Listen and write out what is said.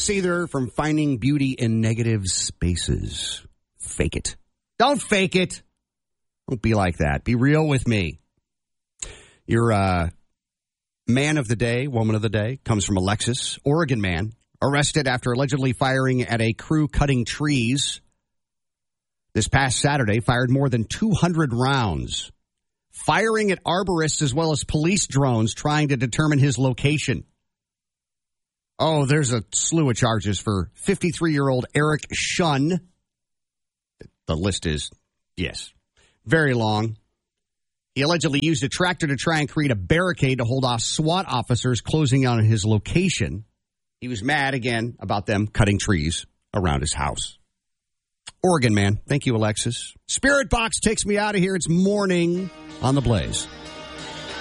Seether from finding beauty in negative spaces. Fake it. Don't fake it. Don't be like that. Be real with me. Your man of the day, woman of the day, comes from Alexis, Oregon man, arrested after allegedly firing at a crew cutting trees. This past Saturday, fired more than 200 rounds, firing at arborists as well as police drones trying to determine his location. Oh, there's a slew of charges for 53-year-old Eric Shun. The list is, yes, very long. He allegedly used a tractor to try and create a barricade to hold off SWAT officers closing on his location. He was mad, again, about them cutting trees around his house. Oregon man. Thank you, Alexis. Spirit Box takes me out of here. It's morning on the Blaze.